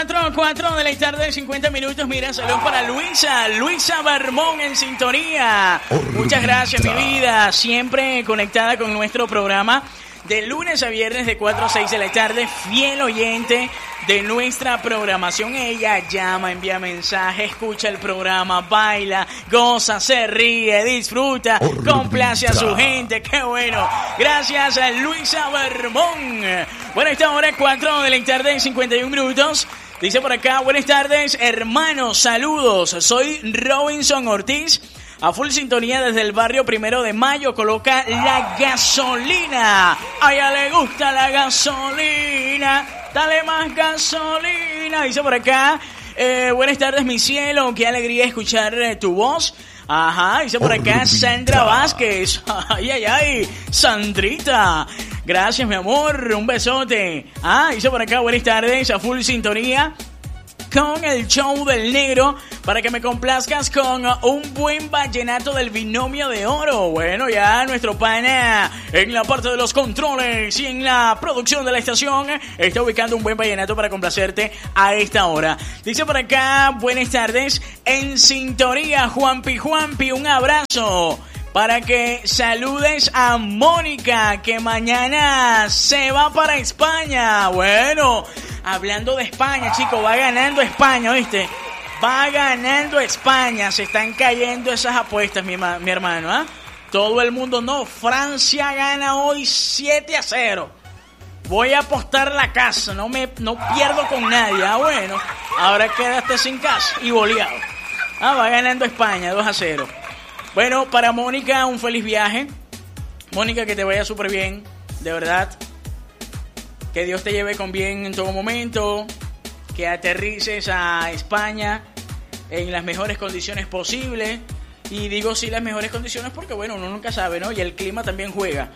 4 de la tarde, 50 minutos. Mira, saludos para Luisa Barmón en sintonía. Muchas gracias, mi vida. Siempre conectada con nuestro programa de lunes a viernes de 4 a 6 de la tarde. Fiel oyente de nuestra programación. Ella llama, envía mensajes, escucha el programa, baila, goza, se ríe, disfruta, complace a su gente. ¡Qué bueno! Gracias a Luisa Barmón. Bueno, esta hora es 4 de la tarde, 51 minutos. Dice por acá, buenas tardes, hermanos, saludos. Soy Robinson Ortiz, a full sintonía desde el barrio 1 de Mayo. Coloca la gasolina. A ella le gusta la gasolina. Dale más gasolina. Dice por acá, buenas tardes, mi cielo. Qué alegría escuchar tu voz. Ajá, dice por acá Sandra Vázquez. Ay, Sandrita. Gracias, mi amor, un besote. Dice por acá, buenas tardes, a full sintonía con el show del negro, para que me complazcas con un buen vallenato del binomio de oro. Bueno, ya nuestro pana en la parte de los controles y en la producción de la estación está ubicando un buen vallenato para complacerte a esta hora. Dice por acá, buenas tardes, en sintonía, Juanpi, un abrazo. Para que saludes a Mónica, que mañana se va para España. Bueno, hablando de España, chicos, va ganando España, ¿viste? Va ganando España. Se están cayendo esas apuestas, mi hermano, ¿ah? Todo el mundo no. Francia gana hoy 7-0. Voy a apostar la casa, no pierdo con nadie. Bueno, ahora quedaste sin casa y boleado. Va ganando España 2-0. Bueno, para Mónica, un feliz viaje. Mónica, que te vaya súper bien, de verdad. Que Dios te lleve con bien en todo momento. Que aterrices a España en las mejores condiciones posibles. Y digo sí las mejores condiciones porque, bueno, uno nunca sabe, ¿no? Y el clima también juega.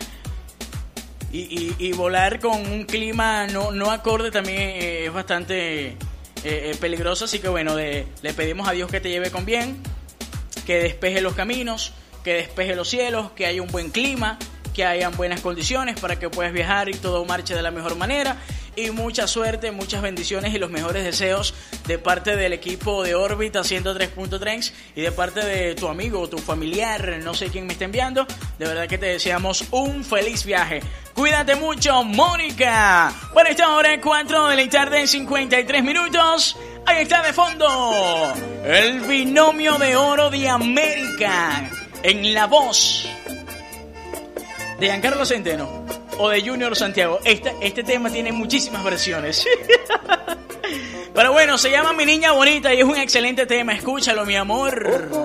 Y volar con un clima no acorde también es bastante peligroso. Así que, bueno, le pedimos a Dios que te lleve con bien. Que despeje los caminos, que despeje los cielos, que haya un buen clima, que hayan buenas condiciones para que puedas viajar y todo marche de la mejor manera. Y mucha suerte, muchas bendiciones y los mejores deseos de parte del equipo de Órbita 103.3 y de parte de tu amigo o tu familiar, no sé quién me está enviando. De verdad que te deseamos un feliz viaje. Cuídate mucho, Mónica. Bueno, esta hora es 4 de la tarde, 53 minutos. Ahí está de fondo el binomio de oro de América en la voz de Giancarlo Centeno o de Junior Santiago. Este tema tiene muchísimas versiones. Pero bueno, se llama Mi Niña Bonita y es un excelente tema. Escúchalo, mi amor.